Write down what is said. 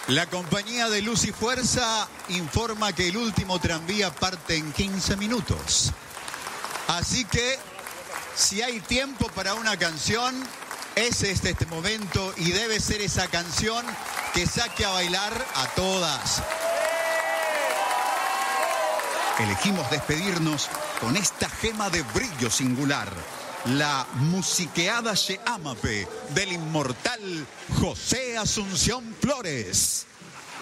La compañía de Luz y Fuerza informa que el último tranvía parte en 15 minutos. Así que, si hay tiempo para una canción, es este momento y debe ser esa canción que saque a bailar a todas. Elegimos despedirnos con esta gema de brillo singular, la musiqueada She Amape del inmortal José Asunción Flores.